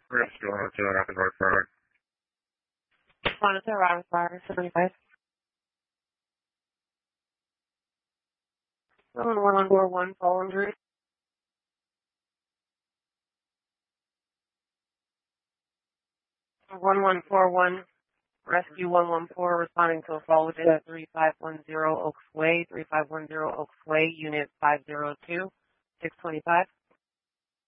Rescue 102 on Rapid North Fire. Monitor around fire 75. 1141 fall injury. 1141 Rescue 114 responding to a fall within 3510 Oaks Way, 3510 Oaks Way, Unit 502, 625.